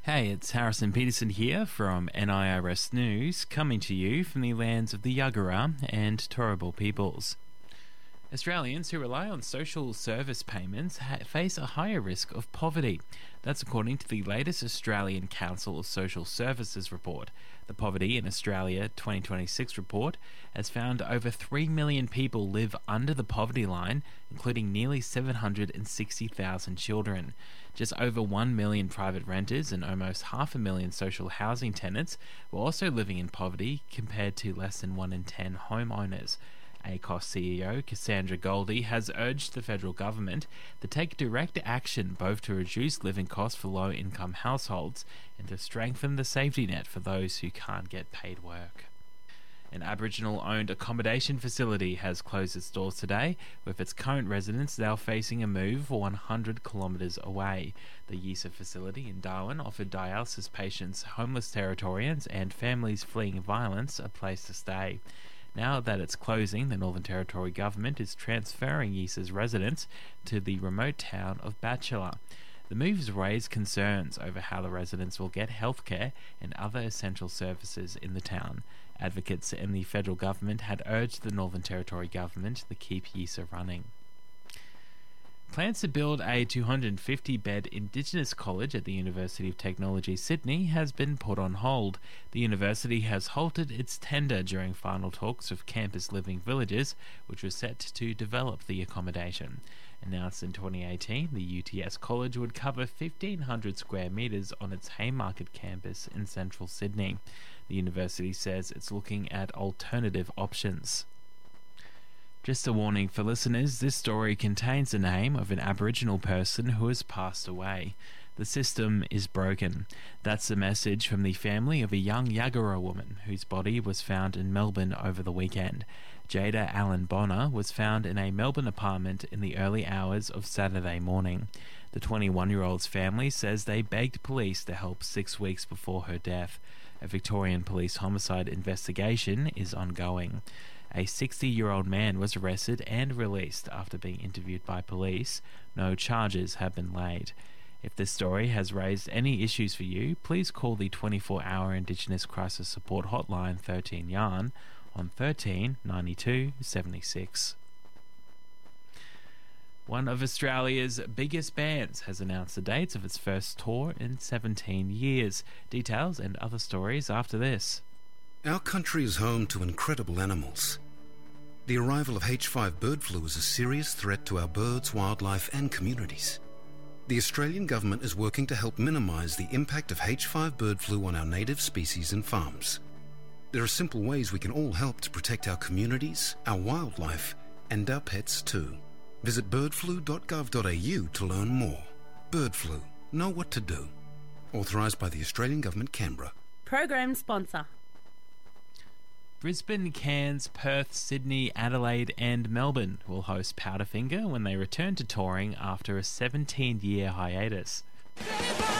Hey, it's Harrison Peterson here from NIRS News, coming to you from the lands of the Yagara and Turrbal peoples. Australians who rely on social service payments face a higher risk of poverty. That's according to the latest Australian Council of Social Services report. The Poverty in Australia 2026 report has found over 3 million people live under the poverty line, including nearly 760,000 children. Just over 1 million private renters and almost 500,000 social housing tenants were also living in poverty, compared to less than 1 in 10 homeowners. ACOS CEO Cassandra Goldie has urged the federal government to take direct action both to reduce living costs for low-income households and to strengthen the safety net for those who can't get paid work. An Aboriginal-owned accommodation facility has closed its doors today, with its current residents now facing a move 100 kilometres away. The Yisa facility in Darwin offered dialysis patients, homeless Territorians and families fleeing violence a place to stay. Now that it's closing, the Northern Territory government is transferring Yisa's residents to the remote town of Batchelor. The move has raised concerns over how the residents will get healthcare and other essential services in the town. Advocates in the federal government had urged the Northern Territory government to keep Yisa running. Plans to build a 250-bed Indigenous college at the University of Technology Sydney has been put on hold. The university has halted its tender during final talks with Campus Living Villages, which was set to develop the accommodation. Announced in 2018, the UTS college would cover 1,500 square metres on its Haymarket campus in central Sydney. The university says it's looking at alternative options. Just a warning for listeners, this story contains the name of an Aboriginal person who has passed away. The system is broken. That's the message from the family of a young Yagara woman whose body was found in Melbourne over the weekend. Jada Allen Bonner was found in a Melbourne apartment in the early hours of Saturday morning. The 21-year-old's family says they begged police to help 6 weeks before her death. A Victorian police homicide investigation is ongoing. A 60-year-old man was arrested and released after being interviewed by police. No charges have been laid. If this story has raised any issues for you, please call the 24-hour Indigenous Crisis Support Hotline 13 Yarn on 13 92 76. One of Australia's biggest bands has announced the dates of its first tour in 17 years. Details and other stories after this. Our country is home to incredible animals. The arrival of H5 bird flu is a serious threat to our birds, wildlife and communities. The Australian government is working to help minimise the impact of H5 bird flu on our native species and farms. There are simple ways we can all help to protect our communities, our wildlife and our pets too. Visit birdflu.gov.au to learn more. Bird flu. Know what to do. Authorised by the Australian Government, Canberra. Program sponsor. Brisbane, Cairns, Perth, Sydney, Adelaide and Melbourne will host Powderfinger when they return to touring after a 17-year hiatus.